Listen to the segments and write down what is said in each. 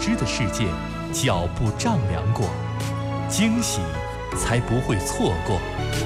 知的世界脚步丈量过，惊喜才不会错过。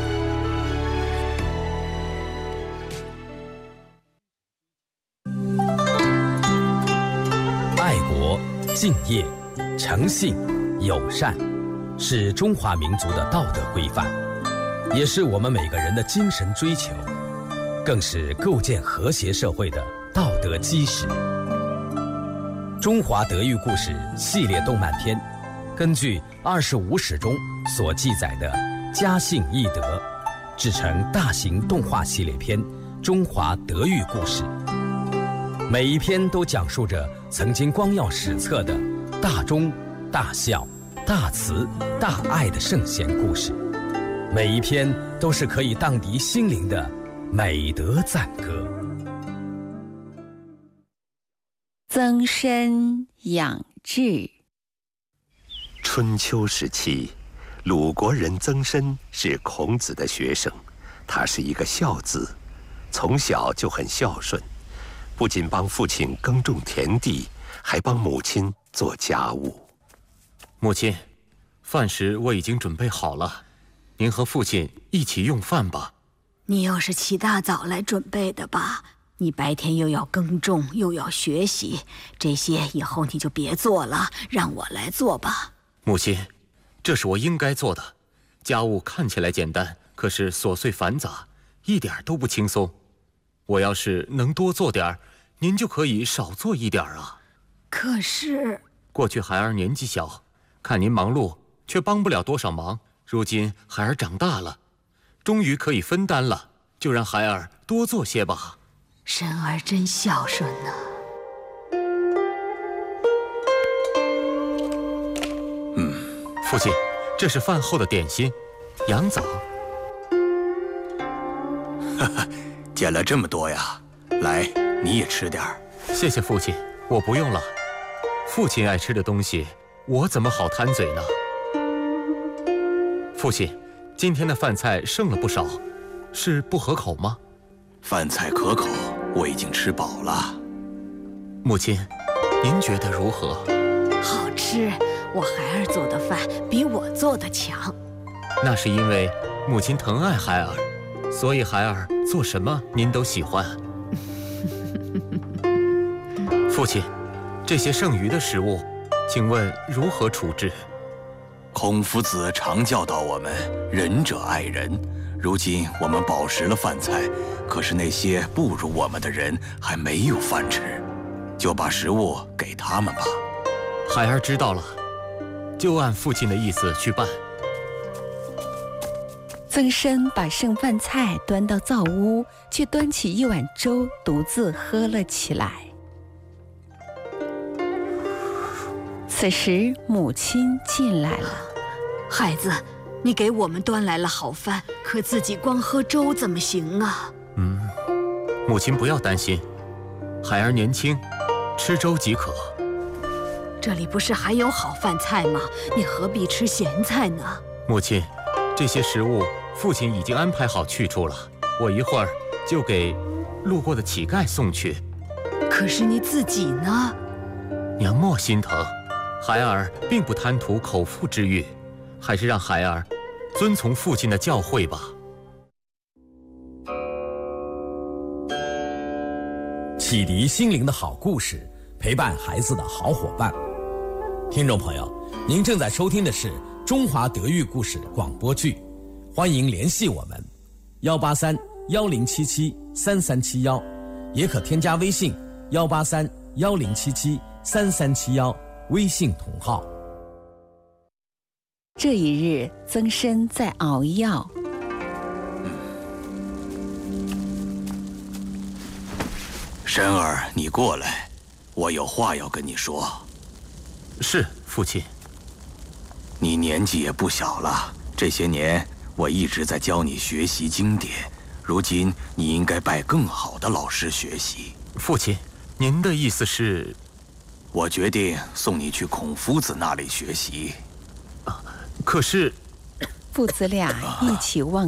爱国、敬业、诚信、友善，是中华民族的道德规范，也是我们每个人的精神追求，更是构建和谐社会的道德基石。中华德育故事系列动漫片，根据25史中所记载的家信义德，制成大型动画系列片《中华德育故事》。每一篇都讲述着曾经光耀史册的大忠、大孝、大慈、大爱的圣贤故事，每一篇都是可以荡涤心灵的美德赞歌。 增身养志。 春秋时期，鲁国人曾参是孔子的学生，他是一个孝子，从小就很孝顺，不仅帮父亲耕种田地，还帮母亲做家务。 母亲，饭食我已经准备好了，您和父亲一起用饭吧。 你又是起大早来准备的吧？你白天又要耕种，又要学习，这些以后你就别做了，让我来做吧。 母亲，这是我应该做的。家务看起来简单，可是琐碎繁杂，一点都不轻松。我要是能多做点儿，您就可以少做一点啊。 可是过去孩儿年纪小，看您忙碌，却帮不了多少忙。如今孩儿长大了，终于可以分担了，就让孩儿多做些吧。 申儿真孝顺呢。 父亲，这是饭后的点心，羊枣。 捡了这么多呀，来，你也吃点儿。 谢谢父亲，我不用了。父亲爱吃的东西，我怎么好贪嘴呢？父亲，今天的饭菜剩了不少，是不合口吗？ 饭菜可口，我已经吃饱了。 母亲，您觉得如何？ 好吃，我孩儿做的饭比我做的强。 那是因为母亲疼爱孩儿，所以孩儿做什么您都喜欢。父亲，这些剩余的食物，请问如何处置？ 孔夫子常教导我们仁者爱人，如今我们饱食了饭菜，可是那些不如我们的人还没有饭吃，就把食物给他们吧。 孩儿知道了，就按父亲的意思去办。 曾参把剩饭菜端到灶屋，却端起一碗粥，独自喝了起来。此时母亲进来了。 孩子，你给我们端来了好饭，可自己光喝粥怎么行啊？ 母亲不要担心，孩儿年轻，吃粥即可。 这里不是还有好饭菜吗？你何必吃咸菜呢？ 母亲，这些食物父亲已经安排好去处了，我一会儿就给路过的乞丐送去。 可是你自己呢？ 娘莫心疼，孩儿并不贪图口腹之欲，还是让孩儿遵从父亲的教诲吧。 启迪心灵的好故事，陪伴孩子的好伙伴。听众朋友，您正在收听的是中华德育故事广播剧，欢迎联系我们183-1077-3371，也可添加微信183-1077-3371，微信同号。 这一日，曾参在熬药。 申儿，你过来，我有话要跟你说。 是，父亲。 你年纪也不小了，这些年我一直在教你学习经典，如今你应该拜更好的老师学习。 父亲，您的意思是？ 我决定送你去孔夫子那里学习。 可是， 父子俩一起望